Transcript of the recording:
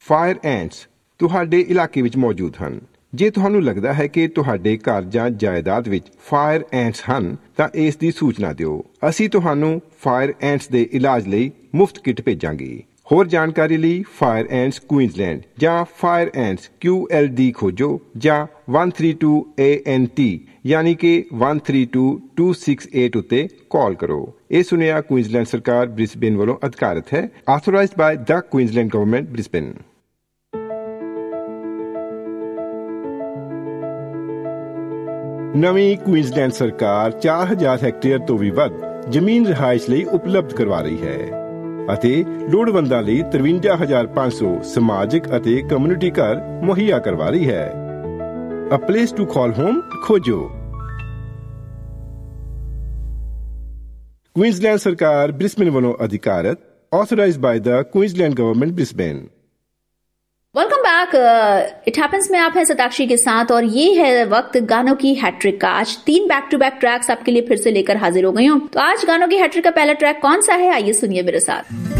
Fire ਐਂਟਸ ਤੁਹਾਡੇ ਇਲਾਕੇ ਵਿੱਚ ਮੌਜੂਦ ਹਨ। ਜੇ ਤੁਹਾਨੂੰ ਲੱਗਦਾ ਹੈ ਕਿ ਤੁਹਾਡੇ ਘਰ ਜਾਂ ਜਾਇਦਾਦ ਵਿੱਚ ਫਾਇਰ ਐਂਟਸ ਹਨ ਤਾਂ ਇਸ ਦੀ ਸੂਚਨਾ ਦਿਓ। ਅਸੀਂ ਤੁਹਾਨੂੰ ਫਾਇਰ ਐਂਟਸ ਦੇ ਇਲਾਜ ਲਈ ਮੁਫਤ ਕਿੱਟ ਭੇਜਾਂਗੇ। ਹੋਰ ਜਾਣਕਾਰੀ ਲਈ ਫਾਇਰ ਐਂਟਸ ਕੁਈਨਜ਼ਲੈਂਡ ਜਾਂ ਫਾਇਰ ਐਂਟਸ QLD ਖੋਜੋ ਜਾਂ 132 ANT ਯਾਨੀ ਕਿ 132-268 ਉੱਤੇ ਕਾਲ ਕਰੋ। ਇਹ ਸੁਨੇਹਾ ਕੁਈਨਜ਼ਲੈਂਡ ਸਰਕਾਰ ਬ੍ਰਿਸਬੇਨ ਵੱਲੋਂ ਅਧਿਕਾਰਤ ਹੈ। ਆਥੋਰਾਈਜ਼ਡ ਬਾय ਦ ਕੁਈਨਜ਼ਲੈਂਡ ਗਵਰਨਮੈਂਟ ਬ੍ਰਿਸਬੇਨ। ਨਵੀਂ ਕੁਈਨਜ਼ਲੈਂਡ ਸਰਕਾਰ 4000 ਹੈਕਟੇਅਰ ਤੋਂ ਵੀ ਵੱਧ ਜ਼ਮੀਨ ਰਿਹਾਇਸ਼ ਲਈ ਉਪਲਬਧ ਕਰਵਾ ਰਹੀ ਹੈ ਅਤੇ ਲੋੜਵੰਦਾਂ ਲਈ 53,500 ਸਮਾਜਿਕ ਅਤੇ ਕਮਿਊਨਿਟੀ ਘਰ ਮੁਹੱਈਆ ਕਰਵਾ ਰਹੀ ਹੈ। A place to call home ਖੋਜੋ। ਕੁਈਨਜ਼ਲੈਂਡ ਸਰਕਾਰ ਬ੍ਰਿਸਬੇਨ ਵੱਲੋਂ ਅਧਿਕਾਰਤ, authorized by the Queensland Government Brisbane। Welcome back. It happens में आप हैं सताक्षी के साथ और ये है वक्त गानों की हैट्रिक का। आज 3 बैक टू बैक ट्रैक्स आपके लिए फिर से लेकर हाजिर हो गई हूँ। तो आज गानों की हैट्रिक का पहला ट्रैक कौन सा है, आइए सुनिए मेरे साथ।